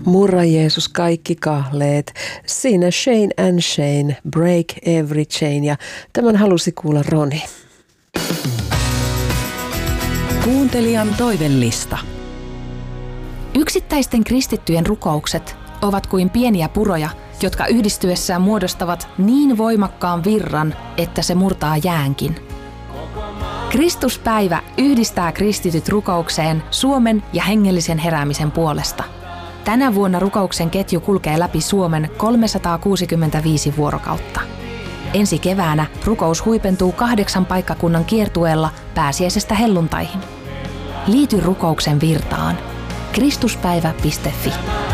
Murra Jeesus kaikki kahleet, siinä Shane and Shane, break every chain, ja tämän halusi kuulla Roni. Kuuntelijan toivellista. Yksittäisten kristittyjen rukoukset ovat kuin pieniä puroja, jotka yhdistyessään muodostavat niin voimakkaan virran, että se murtaa jäänkin. Kristuspäivä yhdistää kristityt rukoukseen Suomen ja hengellisen heräämisen puolesta. Tänä vuonna rukouksen ketju kulkee läpi Suomen 365 vuorokautta. Ensi keväänä rukous huipentuu 8 paikkakunnan kiertueella pääsiäisestä helluntaihin. Liity rukouksen virtaan. Kristuspäivä.fi